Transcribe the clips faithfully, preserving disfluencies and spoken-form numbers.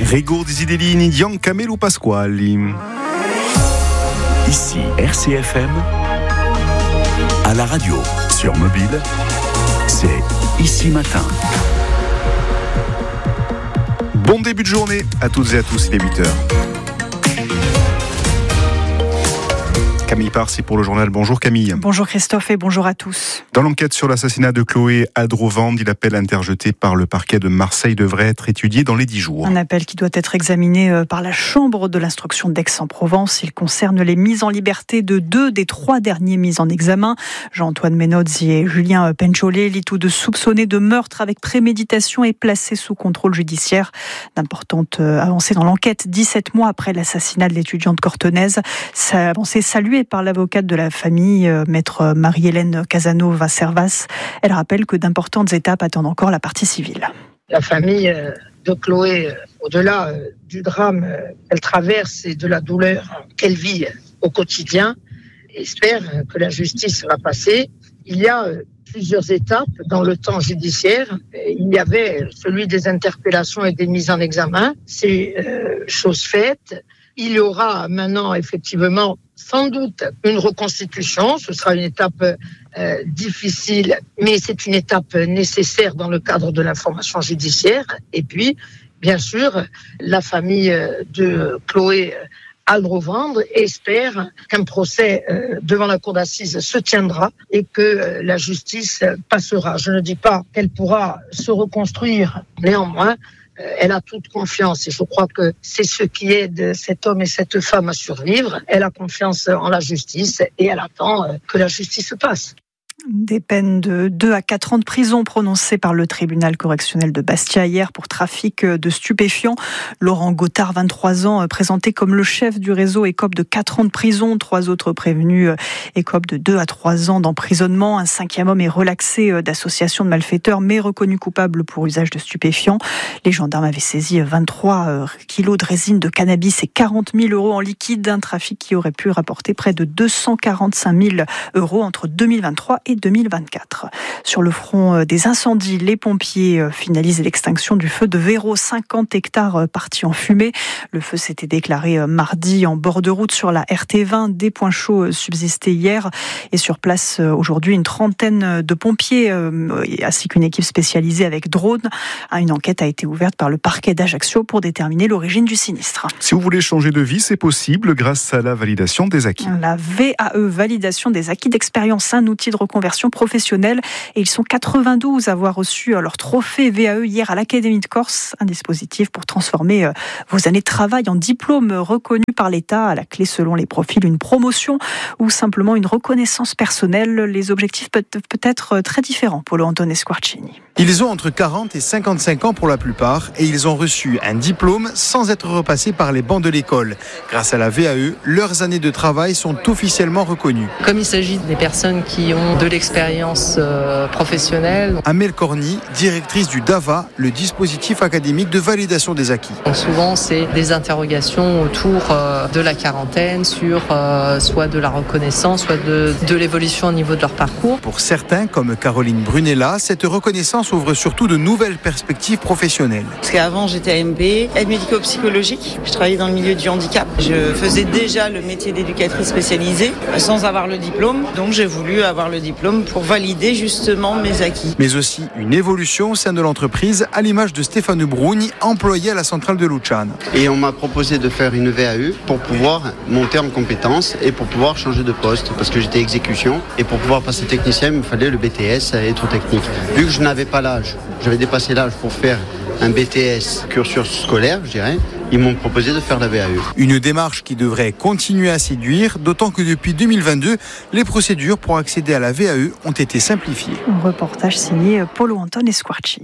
Gregor Desiderini, Dian Camelo Pasquali. Ici R C F M, à la radio, sur mobile, c'est Ici Matin. Bon début de journée à toutes et à tous, il est huit heures. Camille Parsi pour le journal. Bonjour Camille. Bonjour Christophe et bonjour à tous. Dans l'enquête sur l'assassinat de Chloé Aldrovand, l'appel interjeté par le parquet de Marseille devrait être étudié dans les dix jours. Un appel qui doit être examiné par la chambre de l'instruction d'Aix-en-Provence. Il concerne les mises en liberté de deux des trois derniers mis en examen. Jean-Antoine Menozzi et Julien Pencholé, tous deux soupçonnés de meurtre avec préméditation et placés sous contrôle judiciaire. D'importantes avancées dans l'enquête, dix-sept mois après l'assassinat de l'étudiante cortonaise. Cette avancée saluée par l'avocate de la famille, maître Marie-Hélène Casanova-Servas. Elle rappelle que d'importantes étapes attendent encore la partie civile. La famille de Chloé, au-delà du drame qu'elle traverse et de la douleur qu'elle vit au quotidien, espère que la justice va passer. Il y a plusieurs étapes dans le temps judiciaire. Il y avait celui des interpellations et des mises en examen. C'est euh, chose faite. Il y aura maintenant effectivement sans doute une reconstitution. Ce sera une étape euh, difficile, mais c'est une étape nécessaire dans le cadre de l'information judiciaire. Et puis, bien sûr, la famille de Chloé Aldrovand espère qu'un procès euh, devant la cour d'assises se tiendra et que euh, la justice passera. Je ne dis pas qu'elle pourra se reconstruire, néanmoins, elle a toute confiance et je crois que c'est ce qui aide cet homme et cette femme à survivre. Elle a confiance en la justice et elle attend que la justice passe. Des peines de deux à quatre ans de prison prononcées par le tribunal correctionnel de Bastia hier pour trafic de stupéfiants. Laurent Gothard, vingt-trois ans, présenté comme le chef du réseau, écope de quatre ans de prison. Trois autres prévenus écopent de deux à trois ans d'emprisonnement. Un cinquième homme est relaxé d'association de malfaiteurs, mais reconnu coupable pour usage de stupéfiants. Les gendarmes avaient saisi vingt-trois kilos de résine de cannabis et quarante mille euros en liquide. Un trafic qui aurait pu rapporter près de deux cent quarante-cinq mille euros entre deux mille vingt-trois et deux mille vingt-quatre. Sur le front des incendies, les pompiers finalisent l'extinction du feu de Véro, cinquante hectares partis en fumée. Le feu s'était déclaré mardi en bord de route sur la R T vingt. Des points chauds subsistaient hier et sur place aujourd'hui une trentaine de pompiers ainsi qu'une équipe spécialisée avec drone. Une enquête a été ouverte par le parquet d'Ajaccio pour déterminer l'origine du sinistre. Si vous voulez changer de vie, c'est possible grâce à la validation des acquis. La V A E, validation des acquis d'expérience, un outil de reconversion professionnelle, et ils sont quatre-vingt-douze à avoir reçu leur trophée V A E hier à l'Académie de Corse, un dispositif pour transformer vos années de travail en diplôme reconnu par l'État, à la clé selon les profils une promotion ou simplement une reconnaissance personnelle. Les objectifs peuvent peut-être très différents. Paulo Antonio Squarcini. Ils ont entre quarante et cinquante-cinq ans pour la plupart et ils ont reçu un diplôme sans être repassés par les bancs de l'école. Grâce à la V A E, leurs années de travail sont officiellement reconnues. Comme il s'agit des personnes qui ont de l'expérience euh, professionnelle. Amel Corny, directrice du D A V A, le dispositif académique de validation des acquis. Donc souvent, c'est des interrogations autour euh, de la quarantaine, sur euh, soit de la reconnaissance, soit de, de l'évolution au niveau de leur parcours. Pour certains, comme Caroline Brunella, cette reconnaissance ouvre surtout de nouvelles perspectives professionnelles. Parce qu'avant, j'étais A M B, aide médico-psychologique. Je travaillais dans le milieu du handicap. Je faisais déjà le métier d'éducatrice spécialisée sans avoir le diplôme. Donc j'ai voulu avoir le diplôme pour valider justement mes acquis. Mais aussi une évolution au sein de l'entreprise, à l'image de Stéphane Bruni, employé à la centrale de Luciane. Et on m'a proposé de faire une V A E pour pouvoir monter en compétences et pour pouvoir changer de poste, parce que j'étais exécution. Et pour pouvoir passer technicien, il me fallait le B T S électrotechnique. Vu que je n'avais pas l'âge, j'avais dépassé l'âge pour faire un B T S cursus scolaire, je dirais. Ils m'ont proposé de faire la V A E. Une démarche qui devrait continuer à séduire, d'autant que depuis deux mille vingt-deux, les procédures pour accéder à la V A E ont été simplifiées. Un reportage signé Paulo Antonio Squarcini.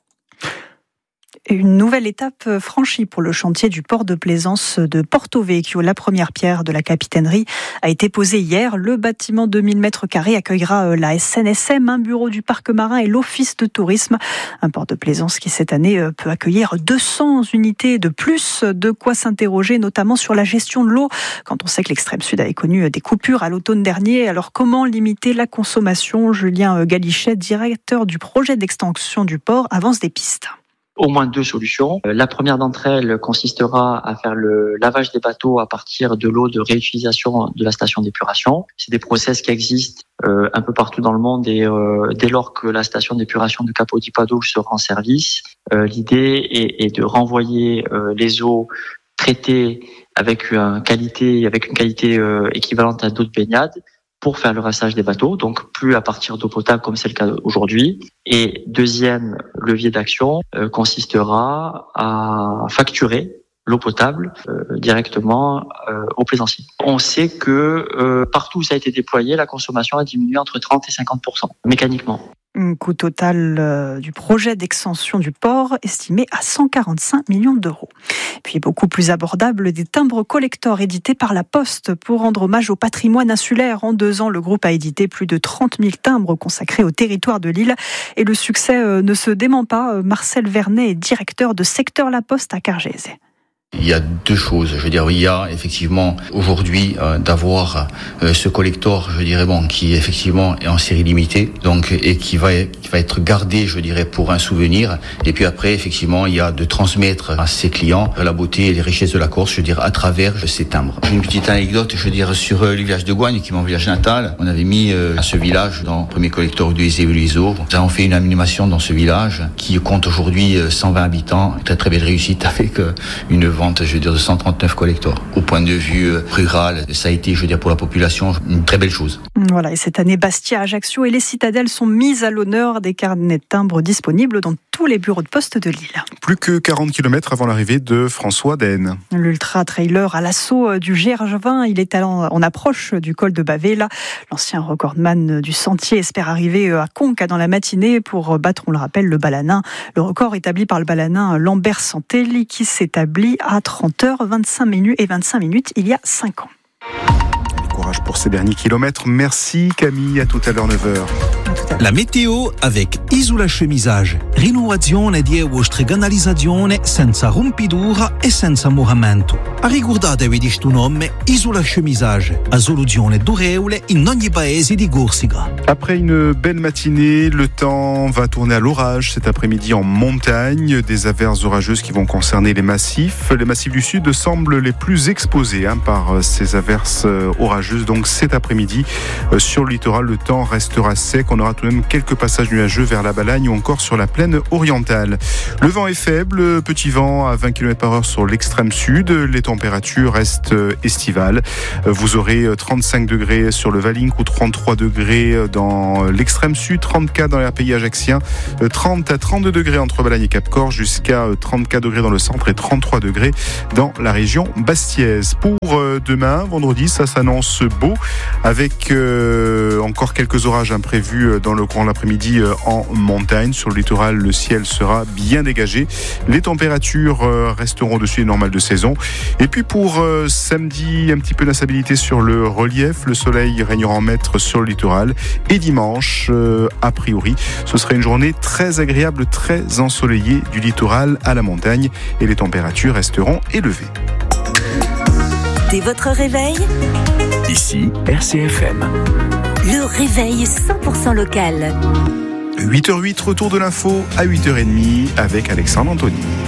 Une nouvelle étape franchie pour le chantier du port de plaisance de Porto Vecchio. La première pierre de la capitainerie a été posée hier. Le bâtiment de mille mètres carrés accueillera la S N S M, un bureau du parc marin et l'office de tourisme. Un port de plaisance qui cette année peut accueillir deux cents unités de plus. De quoi s'interroger notamment sur la gestion de l'eau quand on sait que l'extrême sud avait connu des coupures à l'automne dernier. Alors comment limiter la consommation ? Julien Galichet, directeur du projet d'extension du port, avance des pistes. au moins deux solutions. La première d'entre elles consistera à faire le lavage des bateaux à partir de l'eau de réutilisation de la station d'épuration. C'est des process qui existent euh, un peu partout dans le monde et euh, dès lors que la station d'épuration de Capo di Padoue sera en service, euh, l'idée est, est de renvoyer euh, les eaux traitées avec une qualité, avec une qualité euh, équivalente à d'eau de baignade pour faire le rinçage des bateaux, donc plus à partir d'eau potable comme c'est le cas aujourd'hui. Et deuxième levier d'action euh, consistera à facturer l'eau potable euh, directement euh, aux plaisanciers. On sait que euh, partout où ça a été déployé, la consommation a diminué entre trente et cinquante pour cent mécaniquement. Un coût total euh, du projet d'extension du port estimé à cent quarante-cinq millions d'euros. Puis beaucoup plus abordable, des timbres collectors édités par la Poste pour rendre hommage au patrimoine insulaire. En deux ans, le groupe a édité plus de trente mille timbres consacrés au territoire de l'île. Et le succès euh, ne se dément pas. Marcel Vernet est directeur de secteur La Poste à Cargèse. Il y a deux choses. Je veux dire, il y a effectivement aujourd'hui euh, d'avoir euh, ce collector, je dirais bon, qui effectivement est en série limitée, donc et qui va qui va être gardé, je dirais, pour un souvenir. Et puis après, effectivement, il y a de transmettre à ses clients la beauté et les richesses de la Corse, je veux dire, à travers ces timbres. J'ai une petite anecdote, je veux dire, sur euh, le village de Goigne, qui est mon village natal. On avait mis euh, à ce village dans le premier collector de Ise-Veluiso. Nous avons fait une animation dans ce village qui compte aujourd'hui euh, cent vingt habitants. Très très belle réussite avec euh, une vente, je veux dire, de cent trente-neuf collectors. Au point de vue rural, ça a été, je veux dire, pour la population, une très belle chose. Voilà, et cette année, Bastia, Ajaccio et les citadelles sont mises à l'honneur, des carnets de timbres disponibles dans tous les bureaux de poste de l'île. Plus que quarante kilomètres avant l'arrivée de François Daen. L'ultra-trailer à l'assaut du Gergevin, il est en approche du col de Bavela. L'ancien recordman du sentier espère arriver à Conca dans la matinée pour battre, on le rappelle, le balanin. Le record établi par le balanin Lambert Santelli qui s'établit à trente heures vingt-cinq minutes et vingt-cinq minutes il y a cinq ans. Courage pour ces derniers kilomètres. Merci Camille, à tout à l'heure neuf heures. La météo avec Isola Chemisage. Rinnovazione di eustrigandalizzazione senza rompitura e senza moramento. Ricordatevi di sto nome, Isola Chemisage. A soluzione durevole in ogni paese di Corsica. Après une belle matinée, le temps va tourner à l'orage cet après-midi en montagne. Des averses orageuses qui vont concerner les massifs. Les massifs du sud semblent les plus exposés hein, par ces averses orageuses. Donc cet après-midi, euh, sur le littoral, le temps restera sec. On aura tout de même quelques passages nuageux vers la Balagne ou encore sur la plaine orientale. Le vent est faible, petit vent à vingt kilomètres par heure sur l'extrême sud. Les températures restent estivales. Vous aurez trente-cinq degrés sur le Valinque ou trente-trois degrés dans l'extrême sud, trente-quatre dans les pays ajaxiens, trente à trente-deux degrés entre Balagne et Cap-Corse, jusqu'à trente-quatre degrés dans le centre et trente-trois degrés dans la région bastiaise. Pour demain, vendredi, ça s'annonce beau avec euh, encore quelques orages imprévus dans le courant de l'après-midi en montagne. Sur le littoral, le ciel sera bien dégagé. Les températures resteront au-dessus des normales de saison. Et puis pour euh, samedi, un petit peu d'instabilité sur le relief. Le soleil régnera en maître sur le littoral. Et dimanche, euh, a priori, ce sera une journée très agréable, très ensoleillée du littoral à la montagne. Et les températures resteront élevées. Dès votre réveil, ici, R C F M. Le réveil cent pour cent local. huit heures huit, retour de l'info à huit heures trente avec Alexandre Anthony.